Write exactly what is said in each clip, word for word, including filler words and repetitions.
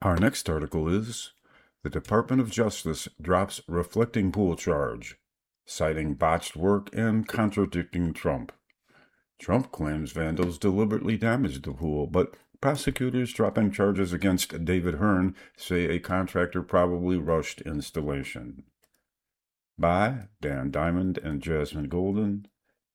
Our next article is The Department of Justice drops reflecting pool charge, citing botched work and contradicting Trump. Trump claims vandals deliberately damaged the pool, but prosecutors dropping charges against David Hearn say a contractor probably rushed installation. By Dan Diamond and Jasmine Golden,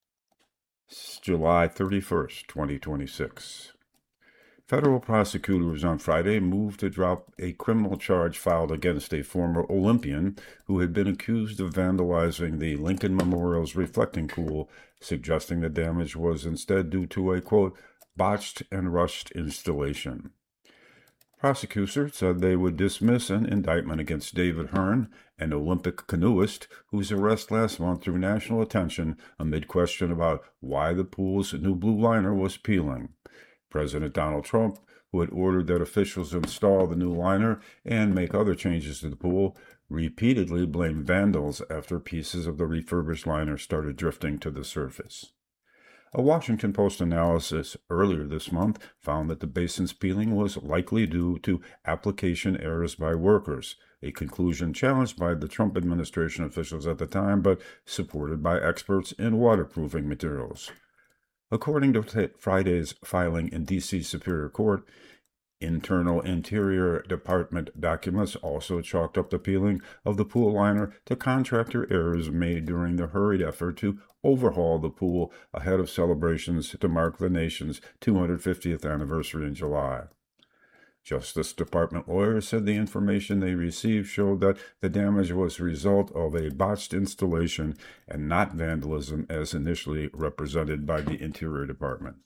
July thirty-first, twenty twenty-six. Federal prosecutors on Friday moved to drop a criminal charge filed against a former Olympian who had been accused of vandalizing the Lincoln Memorial's reflecting pool, suggesting the damage was instead due to a, quote, botched and rushed installation. Prosecutors said they would dismiss an indictment against David Hearn, an Olympic canoeist whose arrest last month drew national attention amid question about why the pool's new blue liner was peeling. President Donald Trump, who had ordered that officials install the new liner and make other changes to the pool, repeatedly blamed vandals after pieces of the refurbished liner started drifting to the surface. A Washington Post analysis earlier this month found that the basin's peeling was likely due to application errors by workers, a conclusion challenged by the Trump administration officials at the time, but supported by experts in waterproofing materials. According to Friday's filing in D C Superior Court, internal Interior Department documents also chalked up the peeling of the pool liner to contractor errors made during the hurried effort to overhaul the pool ahead of celebrations to mark the nation's two hundred fiftieth anniversary in July. Justice Department lawyers said the information they received showed that the damage was the result of a botched installation and not vandalism as initially represented by the Interior Department.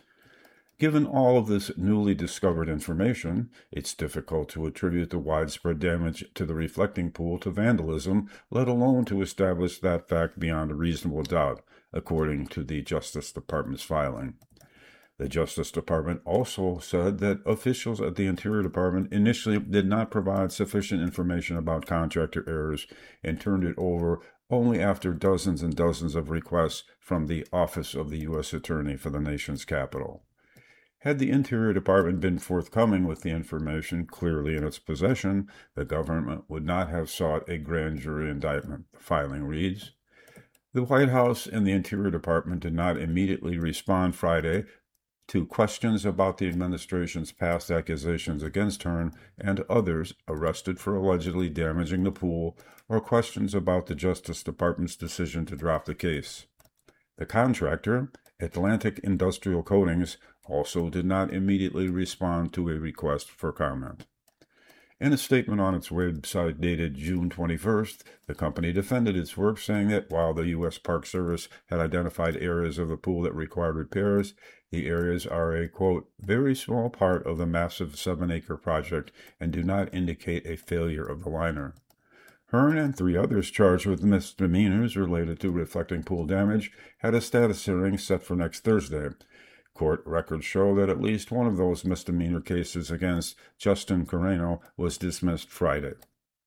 Given all of this newly discovered information, it's difficult to attribute the widespread damage to the reflecting pool to vandalism, let alone to establish that fact beyond a reasonable doubt, according to the Justice Department's filing. The Justice Department also said that officials at the Interior Department initially did not provide sufficient information about contractor errors and turned it over only after dozens and dozens of requests from the Office of the U S Attorney for the nation's capital. Had the Interior Department been forthcoming with the information clearly in its possession, the government would not have sought a grand jury indictment, the filing reads. The White House and the Interior Department did not immediately respond Friday to questions about the administration's past accusations against Hearn and others arrested for allegedly damaging the pool, or questions about the Justice Department's decision to drop the case. The contractor, Atlantic Industrial Coatings, also did not immediately respond to a request for comment. In a statement on its website dated June twenty-first, the company defended its work, saying that while the U S Park Service had identified areas of the pool that required repairs, the areas are a, quote, very small part of the massive seven-acre project and do not indicate a failure of the liner. Hearn and three others charged with misdemeanors related to reflecting pool damage had a status hearing set for next Thursday. Court records show that at least one of those misdemeanor cases against Justin Carreno was dismissed Friday.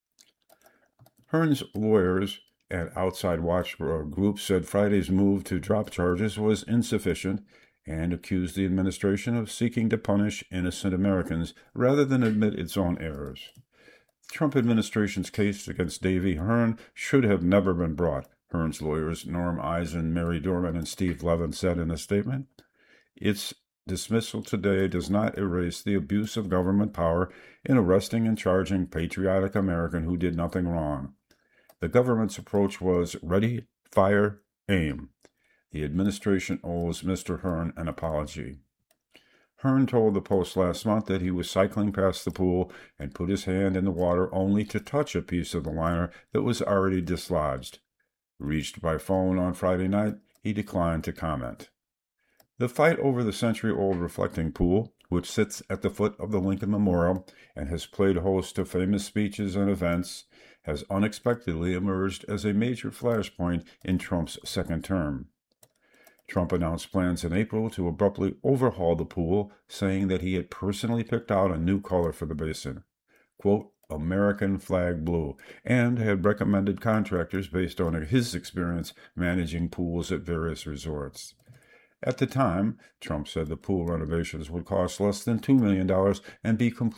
Hearn's lawyers and outside watchdog groups said Friday's move to drop charges was insufficient and accused the administration of seeking to punish innocent Americans rather than admit its own errors. The Trump administration's case against Davey Hearn should have never been brought, Hearn's lawyers Norm Eisen, Mary Dorman, and Steve Levin said in a statement. Its dismissal today does not erase the abuse of government power in arresting and charging patriotic American who did nothing wrong. The government's approach was ready, fire, aim. The administration owes Mister Hearn an apology. Hearn told the Post last month that he was cycling past the pool and put his hand in the water only to touch a piece of the liner that was already dislodged. Reached by phone on Friday night, he declined to comment. The fight over the century-old reflecting pool, which sits at the foot of the Lincoln Memorial and has played host to famous speeches and events, has unexpectedly emerged as a major flashpoint in Trump's second term. Trump announced plans in April to abruptly overhaul the pool, saying that he had personally picked out a new color for the basin, quote, American flag blue, and had recommended contractors based on his experience managing pools at various resorts. At the time, Trump said the pool renovations would cost less than two million dollars and be completed